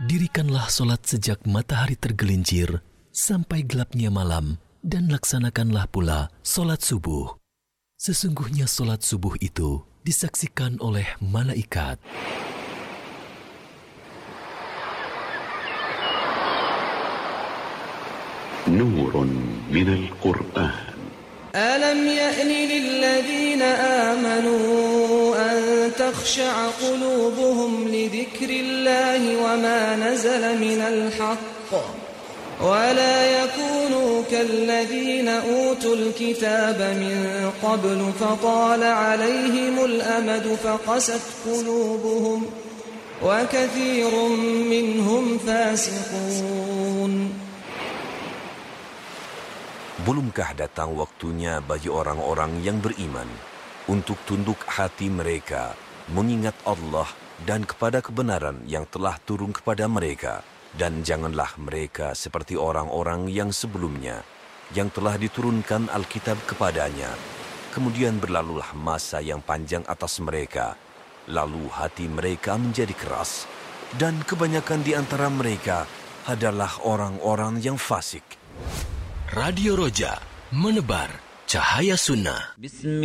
Dirikanlah solat sejak matahari tergelincir sampai gelapnya malam, dan laksanakanlah pula solat subuh. Sesungguhnya solat subuh itu disaksikan oleh malaikat. نور من القرآن. ألم يأن للذين آمنوا أن تخشع قلوبهم لذكر الله وما نزل من الحق ولا يكونوا كالذين أوتوا الكتاب من قبل فطال عليهم الأمد فقست قلوبهم وكثير منهم فاسقون. Belumkah datang waktunya bagi orang-orang yang beriman untuk tunduk hati mereka mengingat Allah dan kepada kebenaran yang telah turun kepada mereka, dan janganlah mereka seperti orang-orang yang sebelumnya yang telah diturunkan Alkitab kepadanya. Kemudian berlalulah masa yang panjang atas mereka, lalu hati mereka menjadi keras, dan kebanyakan di antara mereka adalah orang-orang yang fasik. Radio Roja, menebar cahaya sunnah.